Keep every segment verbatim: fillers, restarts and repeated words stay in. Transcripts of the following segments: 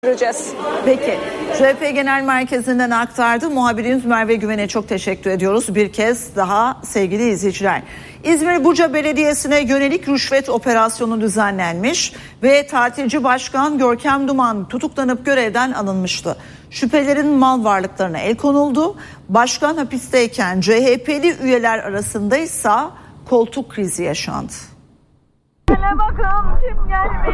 göreceğiz. Peki. C H P Genel Merkezi'nden aktardı. Muhabirimiz Merve Güven'e çok teşekkür ediyoruz. Bir kez daha sevgili izleyiciler. İzmir Buca Belediyesi'ne yönelik rüşvet operasyonu düzenlenmiş ve tatilci başkan Görkem Duman tutuklanıp görevden alınmıştı. Şüphelerin mal varlıklarına el konuldu. Başkan hapisteyken C H P'li üyeler arasındaysa koltuk krizi yaşandı. Hele bakalım kim gelmiş,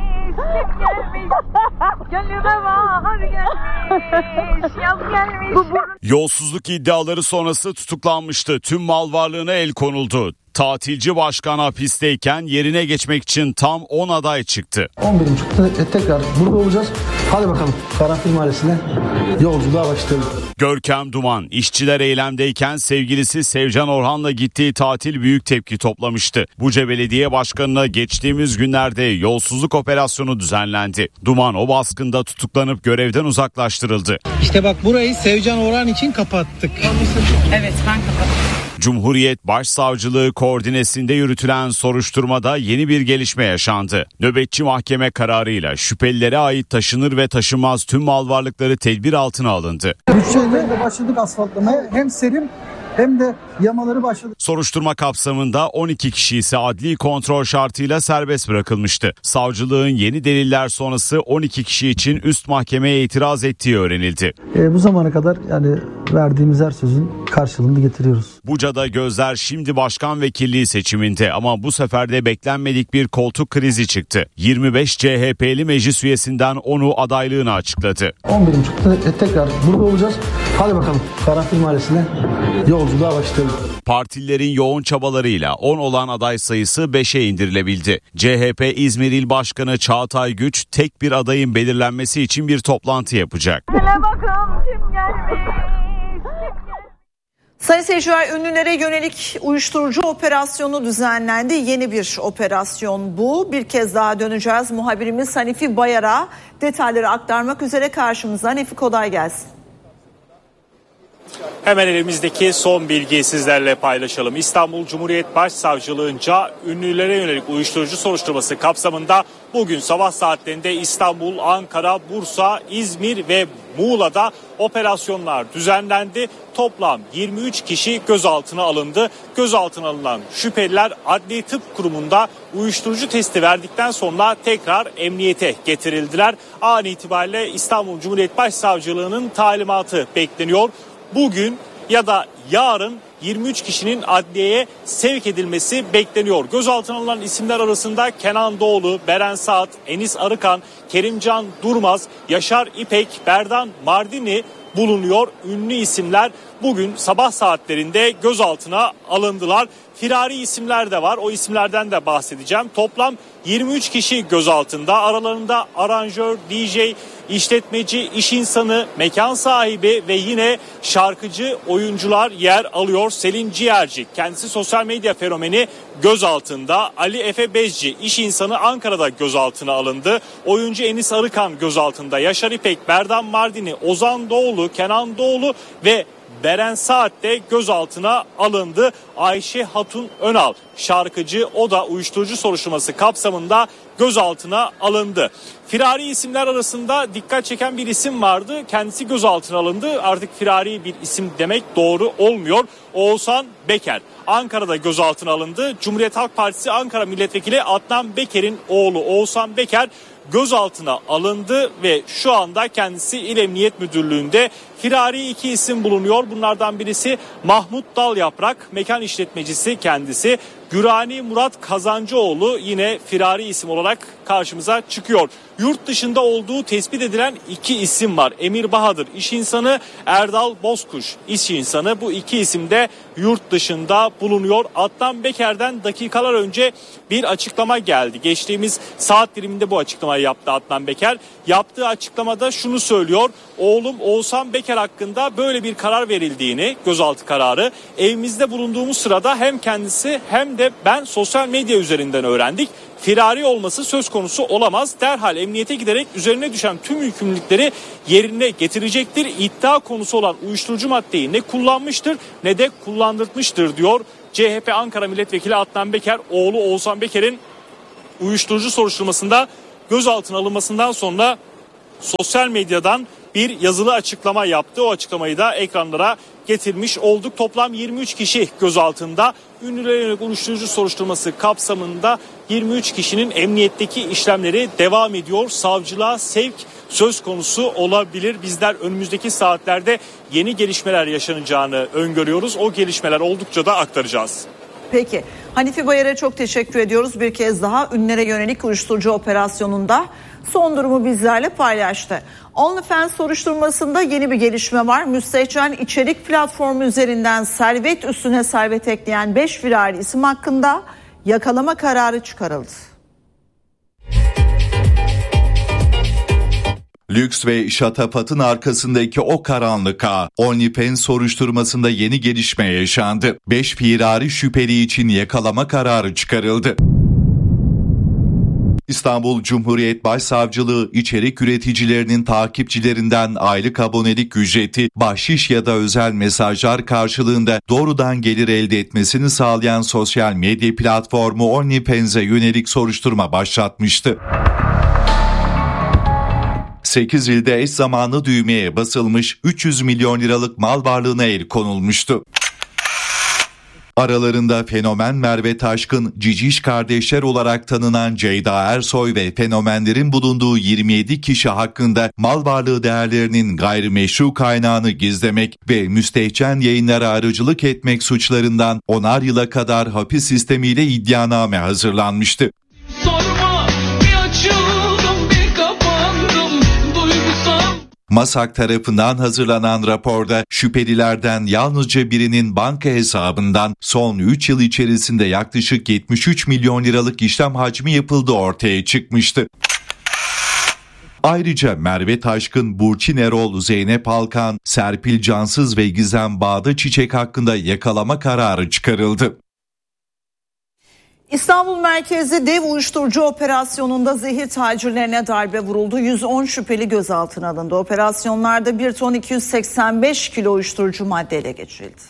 kim gelmiş, gönlüme bahar gelmiş, yaz gelmiş. Yolsuzluk iddiaları sonrası tutuklanmıştı. Tüm mal varlığına el konuldu. Tatilci başkan hapisteyken yerine geçmek için tam on aday çıktı. on bir buçukta tekrar burada olacağız. Hadi bakalım Karanfil Mahallesi'ne yolculuğa başlayalım. Görkem Duman işçiler eylemdeyken sevgilisi Sevcan Orhan'la gittiği tatil büyük tepki toplamıştı. Buca Belediye Başkanı'na geçtiğimiz günlerde yolsuzluk operasyonu düzenlendi. Duman o baskında tutuklanıp görevden uzaklaştırıldı. İşte bak burayı Sevcan Orhan için kapattık. Evet ben kapattım. Cumhuriyet Başsavcılığı koordinesinde yürütülen soruşturmada yeni bir gelişme yaşandı. Nöbetçi mahkeme kararıyla şüphelilere ait taşınır ve taşınmaz tüm mal varlıkları tedbir altına alındı. Bütçeyle başladık asfaltlamaya. Hem serim hem de yamaları başladık. Soruşturma kapsamında on iki kişi ise adli kontrol şartıyla serbest bırakılmıştı. Savcılığın yeni deliller sonrası on iki kişi için üst mahkemeye itiraz ettiği öğrenildi. E, bu zamana kadar yani verdiğimiz her sözün karşılığını getiriyoruz. Buca'da gözler şimdi başkan vekilliği seçiminde ama bu sefer de beklenmedik bir koltuk krizi çıktı. yirmi beş C H P'li meclis üyesinden onu adaylığını açıkladı. on bir buçukta tekrar burada olacağız. Hadi bakalım Karanfil Mahallesi'ne yolculuğa başlayalım. Partililerin yoğun çabalarıyla on olan aday sayısı beşe indirilebildi. C H P İzmir İl Başkanı Çağatay Güç tek bir adayın belirlenmesi için bir toplantı yapacak. Hele bakalım kim gelmiş, kim gelmiş. Sayın seyirciler, ünlülere yönelik uyuşturucu operasyonu düzenlendi. Yeni bir operasyon bu. Bir kez daha döneceğiz. Muhabirimiz Hanifi Bayar'a detayları aktarmak üzere karşımıza. Hanifi, kolay gelsin. Hemen elimizdeki son bilgiyi sizlerle paylaşalım. İstanbul Cumhuriyet Başsavcılığınca ünlülere yönelik uyuşturucu soruşturması kapsamında bugün sabah saatlerinde İstanbul, Ankara, Bursa, İzmir ve Muğla'da operasyonlar düzenlendi. Toplam yirmi üç kişi gözaltına alındı. Gözaltına alınan şüpheliler Adli Tıp Kurumu'nda uyuşturucu testi verdikten sonra tekrar emniyete getirildiler. An itibariyle İstanbul Cumhuriyet Başsavcılığı'nın talimatı bekleniyor. Bugün ya da yarın yirmi üç kişinin adliyeye sevk edilmesi bekleniyor. Gözaltına alınan isimler arasında Kenan Doğulu, Beren Saat, Enis Arıkan, Kerimcan Durmaz, Yaşar İpek, Berdan Mardini bulunuyor. Ünlü isimler bugün sabah saatlerinde gözaltına alındılar. Firari isimler de var. O isimlerden de bahsedeceğim. Toplam yirmi üç kişi gözaltında. Aralarında aranjör, D J, işletmeci, iş insanı, mekan sahibi ve yine şarkıcı oyuncular yer alıyor. Selin Ciğerci, kendisi sosyal medya fenomeni, gözaltında. Ali Efe Bezci, iş insanı, Ankara'da gözaltına alındı. Oyuncu Enis Arıkan gözaltında. Yaşar İpek, Berdan Mardini, Ozan Doğulu, Kenan Doğulu ve Beren Saat de gözaltına alındı. Ayşe Hatun Önal, şarkıcı, o da uyuşturucu soruşturması kapsamında gözaltına alındı. Firari isimler arasında dikkat çeken bir isim vardı. Kendisi gözaltına alındı. Artık firari bir isim demek doğru olmuyor. Oğuzhan Beker Ankara'da gözaltına alındı. Cumhuriyet Halk Partisi Ankara Milletvekili Adnan Beker'in oğlu Oğuzhan Beker gözaltına alındı ve şu anda kendisi İl Emniyet Müdürlüğü'nde. Firari iki isim bulunuyor. Bunlardan birisi Mahmut Dalyaprak, mekan işletmecisi kendisi. Gürani Murat Kazancıoğlu yine firari isim olarak karşımıza çıkıyor. Yurt dışında olduğu tespit edilen iki isim var. Emir Bahadır, iş insanı, Erdal Bozkuş, iş insanı. Bu iki isim de yurt dışında bulunuyor. Adnan Beker'den dakikalar önce bir açıklama geldi. Geçtiğimiz saat diliminde bu açıklamayı yaptı Adnan Beker. Yaptığı açıklamada şunu söylüyor. Oğlum Oğuzhan Beker hakkında böyle bir karar verildiğini, gözaltı kararı, evimizde bulunduğumuz sırada hem kendisi hem de ben sosyal medya üzerinden öğrendik. Firari olması söz konusu olamaz. Derhal emniyete giderek üzerine düşen tüm yükümlülükleri yerine getirecektir. İddia konusu olan uyuşturucu maddeyi ne kullanmıştır ne de kullandırtmıştır diyor C H P Ankara Milletvekili Adnan Beker. Oğlu Oğuzhan Beker'in uyuşturucu soruşturmasında gözaltına alınmasından sonra sosyal medyadan bir yazılı açıklama yaptı. O açıklamayı da ekranlara getirmiş olduk. Toplam yirmi üç kişi gözaltında. Ünlülere yönelik uyuşturucu soruşturması kapsamında yirmi üç kişinin emniyetteki işlemleri devam ediyor. Savcılığa sevk söz konusu olabilir. Bizler önümüzdeki saatlerde yeni gelişmeler yaşanacağını öngörüyoruz. O gelişmeler oldukça da aktaracağız. Peki. Hanifi Bayar'a çok teşekkür ediyoruz. Bir kez daha ünlülere yönelik uyuşturucu operasyonunda son durumu bizlerle paylaştı. OnlyFans soruşturmasında yeni bir gelişme var. Müstehcen içerik platformu üzerinden servet üstüne servet ekleyen beş firari isim hakkında yakalama kararı çıkarıldı. Lüks ve şatafatın arkasındaki o karanlık ağ, OnlyFans soruşturmasında yeni gelişme yaşandı. Beş firari şüpheli için yakalama kararı çıkarıldı. İstanbul Cumhuriyet Başsavcılığı içerik üreticilerinin takipçilerinden aylık abonelik ücreti, bahşiş ya da özel mesajlar karşılığında doğrudan gelir elde etmesini sağlayan sosyal medya platformu OnlyFans'e yönelik soruşturma başlatmıştı. sekiz ilde eş zamanlı düğmeye basılmış, üç yüz milyon liralık mal varlığına el konulmuştu. Aralarında fenomen Merve Taşkın, Ciciş kardeşler olarak tanınan Ceyda Ersoy ve fenomenlerin bulunduğu yirmi yedi kişi hakkında mal varlığı değerlerinin gayrimeşru kaynağını gizlemek ve müstehcen yayınlara aracılık etmek suçlarından onar yıla kadar hapis sistemiyle iddianame hazırlanmıştı. Sorma, bir açıldım, bir kapandım, duygusal. MASAK tarafından hazırlanan raporda şüphelilerden yalnızca birinin banka hesabından son üç yıl içerisinde yaklaşık yetmiş üç milyon liralık işlem hacmi yapıldığı ortaya çıkmıştı. Ayrıca Merve Taşkın, Burçin Erol, Zeynep Alkan, Serpil Cansız ve Gizem Bağda Çiçek hakkında yakalama kararı çıkarıldı. İstanbul merkezli dev uyuşturucu operasyonunda zehir tacirlerine darbe vuruldu. yüz on şüpheli gözaltına alındı. Operasyonlarda bir ton iki yüz seksen beş kilo uyuşturucu madde ele geçirildi.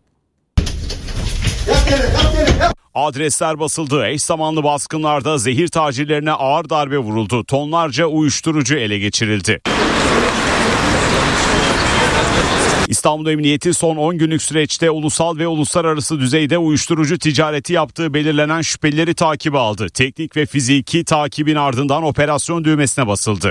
Adresler basıldı. Eş zamanlı baskınlarda zehir tacirlerine ağır darbe vuruldu. Tonlarca uyuşturucu ele geçirildi. İstanbul Emniyeti son on günlük süreçte ulusal ve uluslararası düzeyde uyuşturucu ticareti yaptığı belirlenen şüphelileri takibe aldı. Teknik ve fiziki takibin ardından operasyon düğmesine basıldı.